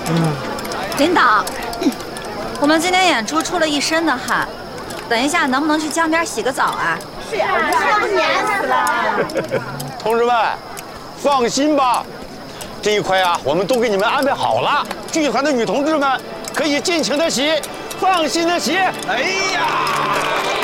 领导，我们今天演出出了一身的汗，等一下能不能去江边洗个澡啊？ 是啊，这不黏死了。 同志们，放心吧，这一块啊，我们都给你们安排好了。剧团的女同志们可以尽情的洗，放心的洗。哎呀！